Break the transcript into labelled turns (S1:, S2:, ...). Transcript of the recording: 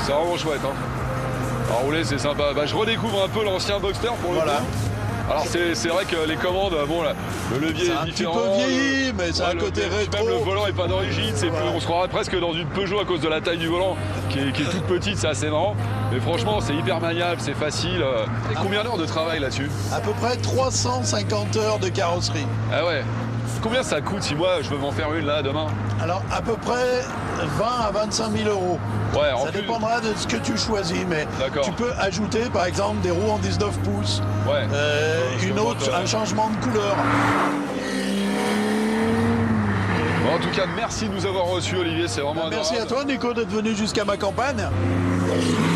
S1: C'est vraiment chouette. Hein. À rouler, c'est sympa. Bah, je redécouvre un peu l'ancien Boxster pour le coup. Alors c'est vrai que les commandes, bon là, le levier est différent.
S2: C'est un petit peu vieilli, mais c'est un côté rétro.
S1: Même le volant est pas d'origine, on se croirait presque dans une Peugeot à cause de la taille du volant, qui est toute petite, c'est assez marrant. Mais franchement, c'est hyper maniable, c'est facile. Et combien d'heures de travail là-dessus?
S2: À peu près 350 heures de carrosserie.
S1: Ah ouais. Combien ça coûte si moi je veux m'en faire une là demain?
S2: Alors à peu près 20 à 25 000 euros.
S1: Ouais,
S2: ça dépendra de ce que tu choisis, mais tu peux ajouter par exemple des roues en 19 pouces, un changement de couleur.
S1: Bon, en tout cas, merci de nous avoir reçus, Olivier, c'est vraiment
S2: Merci à toi, Nico, d'être venu jusqu'à ma campagne.